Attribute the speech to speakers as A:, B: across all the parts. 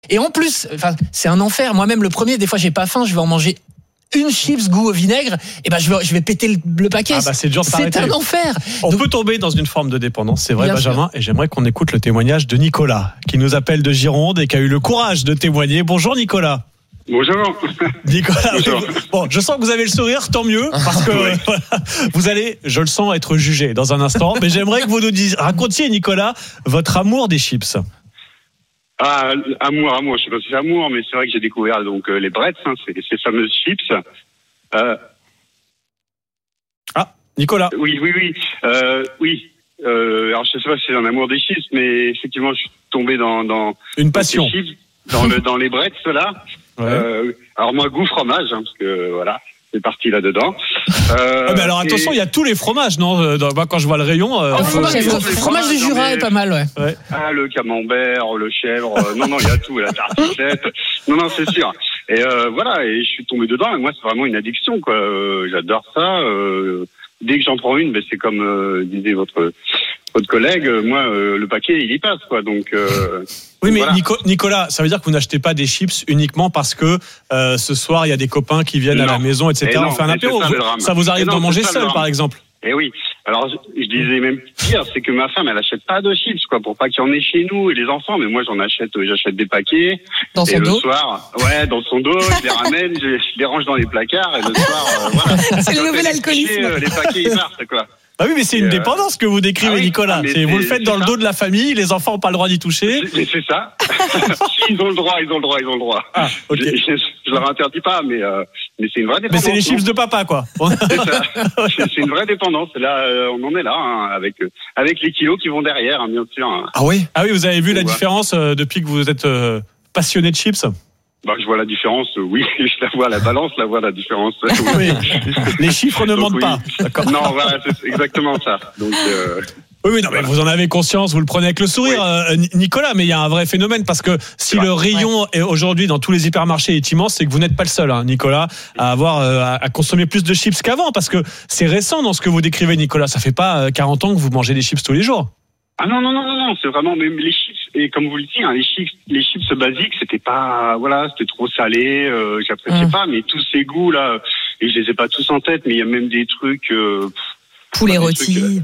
A: Et en plus, c'est un enfer. Moi-même, le premier, des fois, j'ai pas faim, je vais en manger une chips goût au vinaigre, et je vais péter le paquet.
B: C'est dur de s'arrêter.
A: C'est un enfer.
B: On peut tomber dans une forme de dépendance, c'est vrai,
A: bien
B: Benjamin.
A: sûr.
B: Et j'aimerais qu'on écoute le témoignage de Nicolas, qui nous appelle de Gironde et qui a eu le courage de témoigner. Bonjour Nicolas.
C: Bonjour.
B: Nicolas,
C: Bonjour.
B: Bon, je sens que vous avez le sourire, tant mieux, parce que vous allez, je le sens, être jugé dans un instant. Mais j'aimerais que vous nous racontiez, Nicolas, votre amour des chips.
C: Ah, amour, je sais pas si c'est amour, mais c'est vrai que j'ai découvert donc les Bretz, ces fameuses chips.
B: Nicolas.
C: Oui. Alors je sais pas si c'est un amour des chips, mais effectivement je suis tombé dans
B: une passion.
C: Ces chips, dans les Bretz là.
B: Ouais.
C: Alors moi goût fromage, parce que voilà. C'est parti là-dedans.
B: Mais alors attention, il y a tous les fromages, non? Quand je vois le rayon.
A: Le fromage du Jura est pas mal, ouais.
C: Ah, le camembert, le chèvre. Non, il y a tout, la tartiflette. Non, c'est sûr. Et voilà, et je suis tombé dedans. Et moi, c'est vraiment une addiction, quoi. J'adore ça. Dès que j'en prends une, c'est comme disait votre collègue. Moi, le paquet, il y passe, quoi. Donc.
B: Oui, mais
C: voilà.
B: Nicolas, ça veut dire que vous n'achetez pas des chips uniquement parce que ce soir il y a des copains qui viennent à la maison, etc. On fait un apéro. Ça vous arrive d'en manger seul, par exemple?
C: Eh oui. Alors, je disais même pire, c'est que ma femme, elle achète pas de chips, quoi, pour pas qu'il y en ait chez nous et les enfants. Mais moi, j'achète des paquets.
A: Dans son dos.
C: Le soir, dans son dos, je les ramène, je les range dans les placards et le soir, voilà.
A: C'est le nouvel alcoolisme.
C: Les paquets, ils partent, quoi.
B: Ah oui, mais c'est une dépendance que vous décrivez, Nicolas. Vous le faites dans le dos de la famille, les enfants n'ont pas le droit d'y toucher.
C: C'est ça. Ils ont le droit.
B: Ah, ok.
C: Je leur interdis pas, mais c'est une vraie dépendance.
B: Mais c'est les chips de papa, quoi.
C: C'est ça. C'est une vraie dépendance. Là, on en est là, avec les kilos qui vont derrière, bien sûr.
B: Ah oui, vous avez vu la différence depuis que vous êtes passionné de chips?
C: Je vois la différence, oui, je la vois, la balance, la différence.
B: Oui. Les chiffres ne mentent pas. D'accord.
C: Non, voilà, c'est exactement ça. Donc,
B: Oui, non, mais vous en avez conscience, vous le prenez avec le sourire, Nicolas, mais il y a un vrai phénomène parce que si le rayon est aujourd'hui dans tous les hypermarchés est immense, c'est que vous n'êtes pas le seul, Nicolas, à consommer plus de chips qu'avant, parce que c'est récent dans ce que vous décrivez, Nicolas. Ça fait pas 40 ans que vous mangez des chips tous les jours.
C: Ah non, c'est vraiment même les chips, et comme vous le dites, les chips basiques, c'était pas, c'était trop salé, j'appréciais pas, mais tous ces goûts là, et je les ai pas tous en tête, mais il y a même des trucs
A: poulet rôti.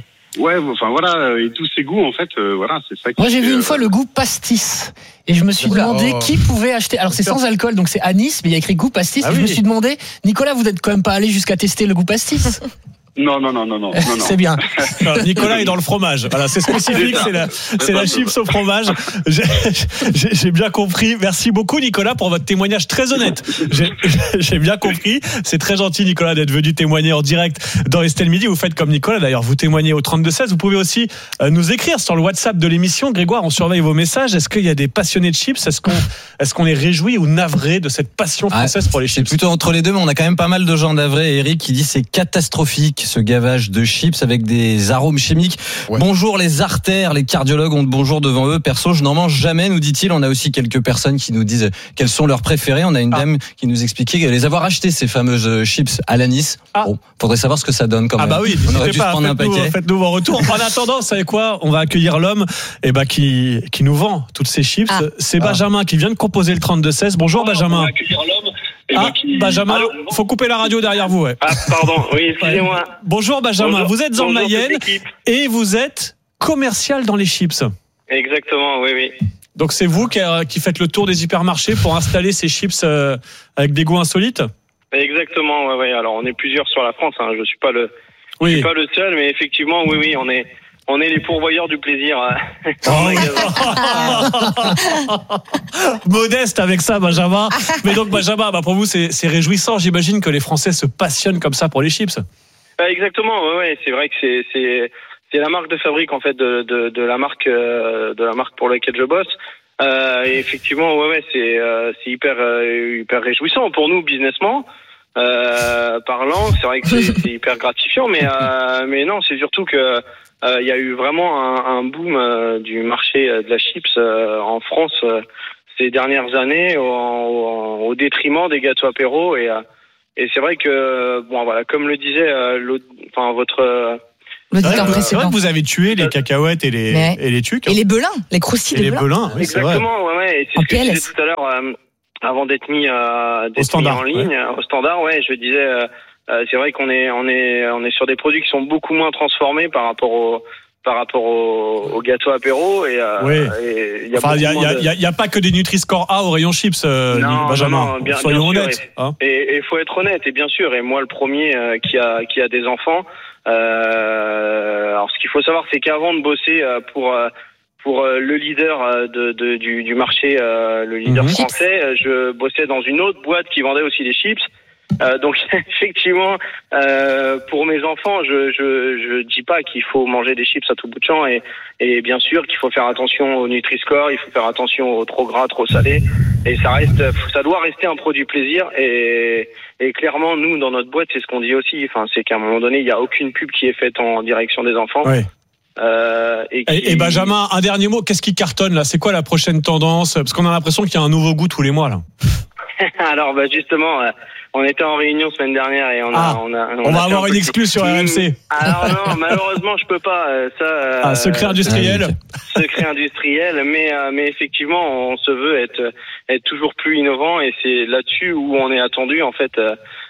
C: Et tous ces goûts en fait, c'est ça.
A: Moi j'ai vu une fois le goût pastis, et je me suis demandé qui pouvait acheter. Alors c'est sans alcool, donc c'est anis, mais il y a écrit goût pastis. Et je me suis demandé, Nicolas, vous n'êtes quand même pas allé jusqu'à tester le goût pastis?
C: Non.
A: C'est bien.
B: Nicolas est dans le fromage. Voilà, c'est spécifique, c'est la chips au fromage. J'ai bien compris. Merci beaucoup, Nicolas, pour votre témoignage très honnête. J'ai bien compris. C'est très gentil, Nicolas, d'être venu témoigner en direct dans Estelle Midi. Vous faites comme Nicolas, d'ailleurs. Vous témoignez au 32-16. Vous pouvez aussi nous écrire sur le WhatsApp de l'émission. Grégoire, on surveille vos messages. Est-ce qu'il y a des passionnés de chips? Est-ce qu'on est réjoui ou navré de cette passion française pour les chips?
D: C'est plutôt entre les deux, mais on a quand même pas mal de gens navrés. Eric qui dit c'est catastrophique, ce gavage de chips avec des arômes chimiques. Ouais. Bonjour les artères, les cardiologues ont bonjour devant eux. Perso, je n'en mange jamais, nous dit-il. On a aussi quelques personnes qui nous disent quels sont leurs préférés. On a une dame qui nous expliquait les avoir achetés, ces fameuses chips à l'anis. Bon, faudrait savoir ce que ça donne quand même.
B: Oui,
D: on aurait dû prendre un paquet.
B: Faites-nous vos retours. En attendant, vous savez quoi? On va accueillir l'homme qui nous vend toutes ces chips. C'est Benjamin qui vient de composer le 32-16. Bonjour Benjamin.
C: On va accueillir l'homme.
B: Benjamin, faut couper la radio derrière vous.
C: Ah, pardon, oui, excusez-moi.
B: Bonjour Benjamin, vous êtes en Mayenne et vous êtes commercial dans les chips.
E: Exactement, oui.
B: Donc c'est vous qui faites le tour des hypermarchés pour installer ces chips avec des goûts insolites?
E: Exactement, ouais. Alors on est plusieurs sur la France, je suis pas le seul, mais effectivement, oui, on est les pourvoyeurs du plaisir.
B: Modeste avec ça, Benjamin. Mais donc, Benjamin, pour vous, c'est réjouissant. J'imagine que les Français se passionnent comme ça pour les chips.
E: Exactement, ouais. C'est vrai que c'est la marque de fabrique en fait de la marque pour laquelle je bosse. Et effectivement, c'est hyper réjouissant pour nous, businessmen. Parlant, c'est vrai que c'est hyper gratifiant, mais non, c'est surtout que il y a eu vraiment un boom du marché de la chips en France ces dernières années au détriment des gâteaux apéro et c'est vrai que comme le disait
B: C'est vrai que vous avez tué les cacahuètes et les tucs.
F: Et les belins, les croustilles de belins.
E: Oui, exactement, ouais. Et c'est ce que je disais tout à l'heure, avant d'être mis en ligne, au standard, je disais, c'est vrai qu'on est sur des produits qui sont beaucoup moins transformés par rapport au gâteau apéro et il
B: y a pas que des Nutri-Score A au rayon chips, Benjamin.
E: Non,
B: soyons honnêtes.
E: Et faut être honnête, et bien sûr, et moi le premier qui a des enfants. Alors ce qu'il faut savoir, c'est qu'avant de bosser pour le leader du marché, le leader français, je bossais dans une autre boîte qui vendait aussi des chips. Donc effectivement, pour mes enfants, je dis pas qu'il faut manger des chips à tout bout de champ et bien sûr qu'il faut faire attention au Nutri-Score, il faut faire attention au trop gras, trop salé, et ça doit rester un produit plaisir et clairement nous dans notre boîte c'est ce qu'on dit aussi, c'est qu'à un moment donné il y a aucune pub qui est faite en direction des enfants.
B: Oui. Et Benjamin, un dernier mot, qu'est-ce qui cartonne là? C'est quoi la prochaine tendance? Parce qu'on a l'impression qu'il y a un nouveau goût tous les mois là.
E: Alors justement, on était en réunion semaine dernière et on
B: va avoir une exclue sur RMC.
E: Alors non, malheureusement je peux pas.
B: Secret industriel.
E: Secret industriel, mais effectivement on se veut être toujours plus innovant et c'est là-dessus où on est attendu en fait.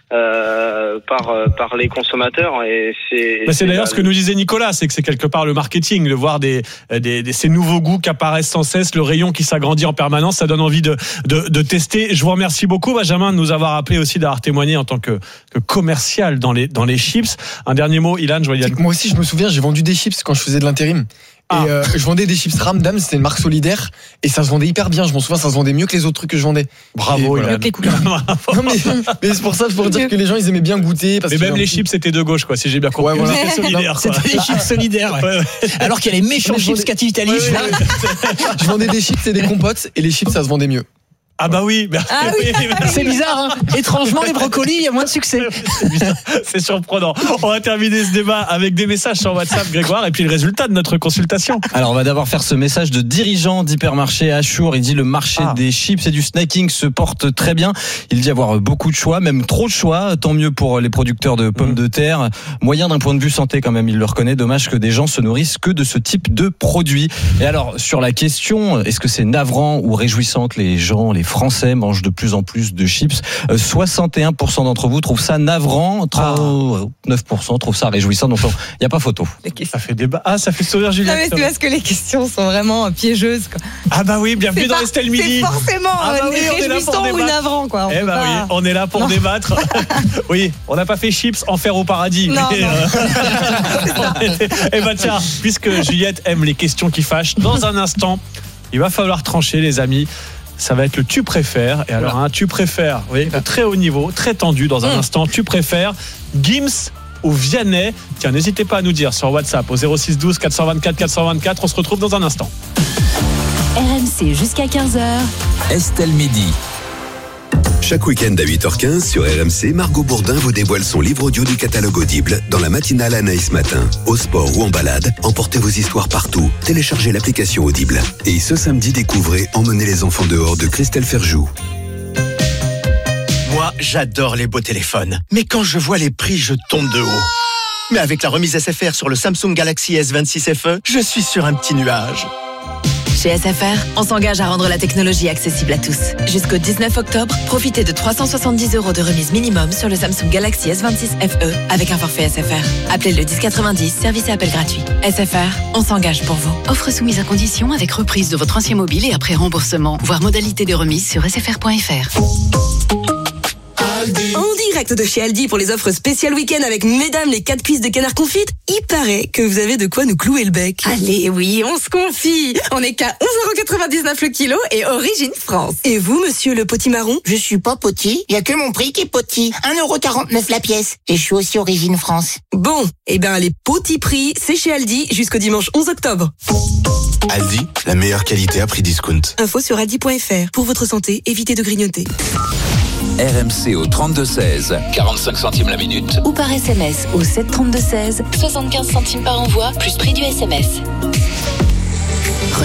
E: Par les consommateurs et c'est
B: d'ailleurs ce que nous disait Nicolas, c'est que c'est quelque part le marketing, de voir ces nouveaux goûts qui apparaissent sans cesse, le rayon qui s'agrandit en permanence, ça donne envie de tester. Je vous remercie beaucoup Benjamin de nous avoir appelé aussi, d'avoir témoigné en tant que commercial dans les chips. Un dernier mot, Ilan,
G: moi aussi je me souviens, j'ai vendu des chips quand je faisais de l'intérim. Et je vendais des chips Ramdam, c'était une marque solidaire et ça se vendait hyper bien, je m'en souviens, ça se vendait mieux que les autres trucs que je vendais.
B: Bravo,
G: Ilan. Non mais c'est pour ça, pour dire que les gens ils aimaient bien goûter parce
B: mais même les chips c'était de gauche quoi, si j'ai bien compris.
A: Ouais, voilà. C'était solidaire. C'était des chips solidaires. Ouais. Alors qu'il y a les méchants chips Cathy Vitaly.
G: Je vendais des chips et des compotes et les chips ça se vendait mieux.
B: Ah bah oui,
A: c'est bizarre, étrangement les brocolis, il y a moins de succès.
B: C'est surprenant. On va terminer ce débat avec des messages sur WhatsApp, Grégoire, et puis le résultat de notre consultation.
D: Alors on va d'abord faire ce message de dirigeant d'hypermarché à Chour. Il dit le marché des chips et du snacking se porte très bien. Il dit avoir beaucoup de choix, même trop de choix. Tant mieux pour les producteurs de pommes de terre. Moyen d'un point de vue santé quand même, il le reconnaît. Dommage que des gens se nourrissent que de ce type de produits. Et alors sur la question, est-ce que c'est navrant ou réjouissant que les Français mangent de plus en plus de chips? 61% d'entre vous trouvent ça navrant, 39% trouvent ça réjouissant. Donc il n'y a pas photo.
B: Ça fait débat. Ça fait sourire Juliette.
F: Non mais c'est parce que les questions sont vraiment piégeuses quoi.
B: Ah bah oui, bienvenue dans Estelle Midi.
F: C'est forcément réjouissant ou navrant quoi.
B: Oui, on est là pour débattre. Oui, on n'a pas fait chips enfer au paradis.
F: Non.
B: Et bah tiens, puisque Juliette aime les questions qui fâchent, dans un instant, il va falloir trancher les amis. Ça va être le tu préfères. Et alors, tu préfères, oui, très haut niveau, très tendu dans un instant. Tu préfères Gims ou Vianney? Tiens, n'hésitez pas à nous dire sur WhatsApp au 06 12 424 424. On se retrouve dans un instant.
H: RMC jusqu'à 15h.
I: Estelle Midi. Chaque week-end à 8h15 sur RMC, Margot Bourdin vous dévoile son livre audio du catalogue Audible dans la matinale Anaïs Matin. Au sport ou en balade, emportez vos histoires partout. Téléchargez l'application Audible. Et ce samedi, découvrez Emmenez les enfants dehors de Christelle Ferjou.
J: Moi, j'adore les beaux téléphones. Mais quand je vois les prix, je tombe de haut. Mais avec la remise SFR sur le Samsung Galaxy S26 FE, je suis sur un petit nuage.
K: Chez SFR, on s'engage à rendre la technologie accessible à tous. Jusqu'au 19 octobre, profitez de 370 € de remise minimum sur le Samsung Galaxy S26 FE avec un forfait SFR. Appelez le 1090, service et appel gratuit. SFR, on s'engage pour vous.
H: Offre soumise à condition avec reprise de votre ancien mobile et après remboursement. Voir modalité de remise sur sfr.fr.
L: En direct de chez Aldi pour les offres spéciales week-end avec mesdames les 4 cuisses de canard confites. Il paraît que vous avez de quoi nous clouer le bec.
M: Allez, oui, on se confie. On est qu'à 11,99 € le kilo et origine France.
L: Et vous, monsieur le potimarron?
N: Je suis pas poti, il y a que mon prix qui est poti. 1,49 € la pièce. Et je suis aussi origine France.
L: Bon, les petits prix, c'est chez Aldi jusqu'au dimanche 11 octobre.
O: Aldi, la meilleure qualité à prix discount.
L: Info sur aldi.fr. Pour votre santé, évitez de grignoter.
I: RMC au 32-16, 45 centimes la minute.
H: Ou par SMS au 732-16, 75 centimes par envoi, plus prix du SMS.
K: Renault.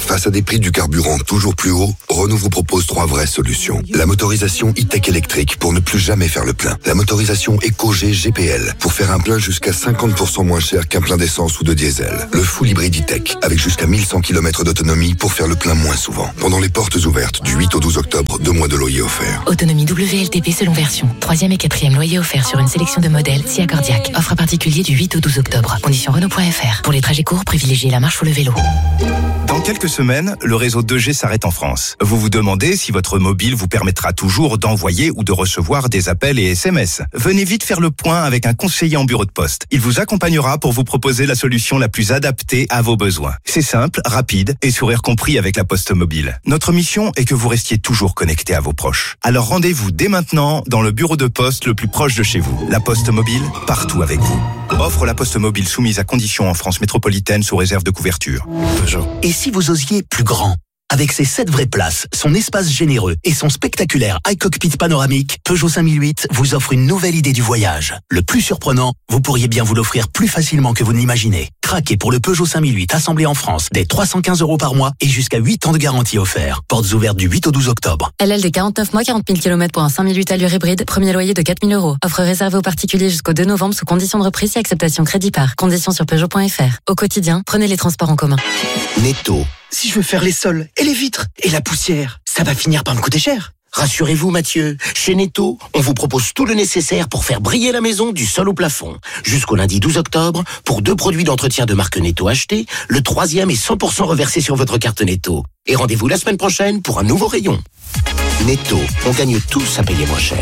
I: Face à des prix du carburant toujours plus hauts, Renault vous propose 3 vraies solutions. La motorisation e-tech électrique pour ne plus jamais faire le plein. La motorisation EcoG GPL pour faire un plein jusqu'à 50% moins cher qu'un plein d'essence ou de diesel. Le full hybride e-tech avec jusqu'à 1100 km d'autonomie pour faire le plein moins souvent. Pendant les portes ouvertes du 8 au 12 octobre, 2 mois de loyer offerts.
K: Autonomie WLTP selon version. 3e et 4e loyer offert sur une sélection de modèles si accordiaque. Offre particulier du 8 au 12 octobre. Conditions Renault.fr. Pour les trajets courts, privilégiez la marche ou le vélo.
P: Dans quelques semaines, le réseau 2G s'arrête en France. Vous vous demandez si votre mobile vous permettra toujours d'envoyer ou de recevoir des appels et SMS. Venez vite faire le point avec un conseiller en bureau de poste. Il vous accompagnera pour vous proposer la solution la plus adaptée à vos besoins. C'est simple, rapide et sourire compris avec la Poste Mobile. Notre mission est que vous restiez toujours connecté à vos proches. Alors rendez-vous dès maintenant dans le bureau de poste le plus proche de chez vous. La Poste Mobile, partout avec vous. Offre la Poste Mobile soumise à conditions en France métropolitaine sous réserve de couverture.
Q: Peugeot. Et si vous osiez plus grand ? Avec ses 7 vraies places, son espace généreux et son spectaculaire iCockpit panoramique, Peugeot 5008 vous offre une nouvelle idée du voyage. Le plus surprenant, vous pourriez bien vous l'offrir plus facilement que vous ne l'imaginez. Craquez pour le Peugeot 5008 assemblé en France dès 315 € par mois et jusqu'à 8 ans de garantie offert. Portes ouvertes du 8 au 12 octobre.
K: LLD 49 mois, 40 000 km pour un 5008 allure hybride. Premier loyer de 4 000 €. Offre réservée aux particuliers jusqu'au 2 novembre sous conditions de reprise et acceptation crédit par. Conditions sur Peugeot.fr. Au quotidien, prenez les transports en commun.
Q: Netto. Si je veux faire les sols et les vitres et la poussière, ça va finir par me coûter cher. Rassurez-vous Mathieu, chez Netto, on vous propose tout le nécessaire pour faire briller la maison du sol au plafond. Jusqu'au lundi 12 octobre, pour 2 produits d'entretien de marque Netto achetés, le 3e est 100% reversé sur votre carte Netto. Et rendez-vous la semaine prochaine pour un nouveau rayon. Netto, on gagne tous à payer moins cher.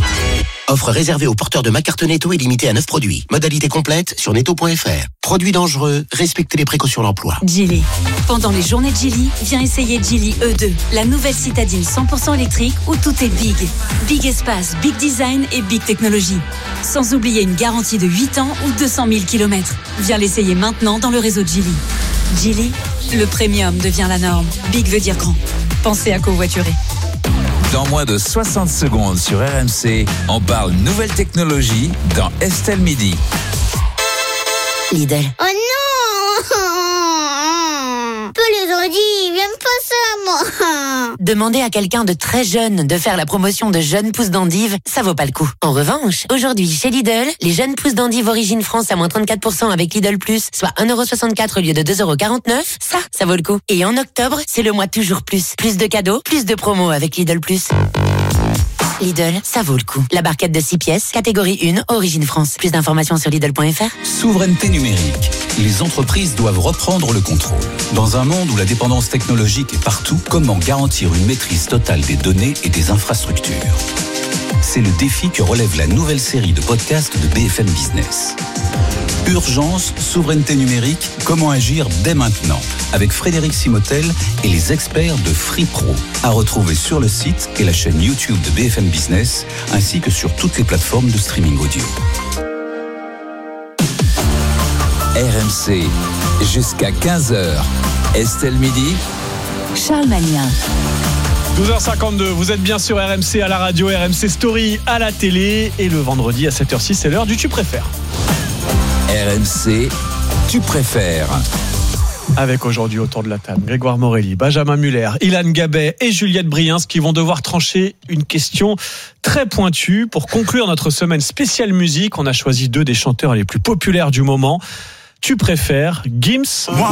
Q: Offre réservée aux porteurs de ma carte Netto et limitée à 9 produits. Modalité complète sur netto.fr. Produits dangereux, respectez les précautions d'emploi.
R: Geely. Pendant les journées de Geely, viens essayer Geely E2, la nouvelle citadine 100% électrique où tout est big. Big espace, big design et big technologie. Sans oublier une garantie de 8 ans ou 200 000 km. Viens l'essayer maintenant dans le réseau Geely. Geely, le premium devient la norme. Big veut dire grand. Pensez à covoiturer.
S: Dans moins de 60 secondes sur RMC, on parle nouvelle technologie dans Estelle Midi.
K: Lidl.
T: Oh non! Peu les ont dit, j'aime pas ça, moi.
K: Demander à quelqu'un de très jeune de faire la promotion de jeunes pousses d'endive, ça vaut pas le coup. En revanche, aujourd'hui, chez Lidl, les jeunes pousses d'endive origine France à moins 34% avec Lidl Plus, soit 1,64 € au lieu de 2,49 €, ça vaut le coup. Et en octobre, c'est le mois toujours plus. Plus de cadeaux, plus de promos avec Lidl Plus. Lidl, ça vaut le coup. La barquette de 6 pièces, catégorie 1, origine France. Plus d'informations sur Lidl.fr.
U: Souveraineté numérique. Les entreprises doivent reprendre le contrôle. Dans un monde où la dépendance technologique est partout, comment garantir une maîtrise totale des données et des infrastructures ? C'est le défi que relève la nouvelle série de podcasts de BFM Business. Urgence, souveraineté numérique, comment agir dès maintenant, avec Frédéric Simotel et les experts de Free Pro. À retrouver sur le site et la chaîne YouTube de BFM Business, ainsi que sur toutes les plateformes de streaming audio.
S: RMC, jusqu'à 15h. Estelle Midi.
R: Charles Magnin.
B: 12h52, vous êtes bien sur RMC à la radio, RMC Story à la télé. Et le vendredi à 7h06, c'est l'heure du Tu préfères.
S: RMC, Tu préfères.
B: Avec aujourd'hui autour de la table Grégoire Morelli, Benjamin Muller, Ilan Gabet et Juliette Briens qui vont devoir trancher une question très pointue. Pour conclure notre semaine spéciale musique, on a choisi 2 des chanteurs les plus populaires du moment. Tu préfères Gims